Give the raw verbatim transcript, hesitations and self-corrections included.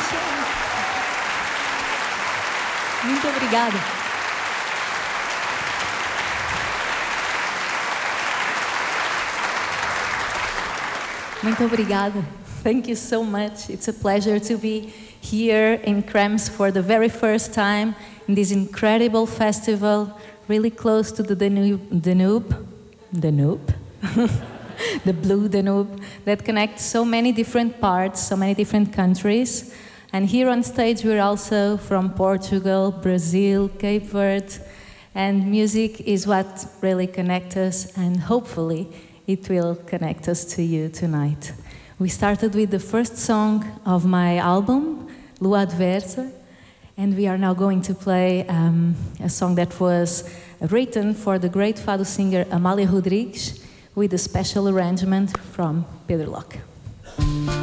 Muito obrigada. Muito obrigada. Thank you so much. It's a pleasure to be here in Krems for the very first time in this incredible festival, really close to the Danube, Danube, Danube, the Blue Danube, that connects so many different parts, so many different countries. And here on stage we're also from Portugal, Brazil, Cape Verde, and music is what really connects us, and hopefully it will connect us to you tonight. We started with the first song of my album, Lua Adversa, and we are now going to play um, a song that was written for the great fado singer Amália Rodrigues with a special arrangement from Pedro Locke.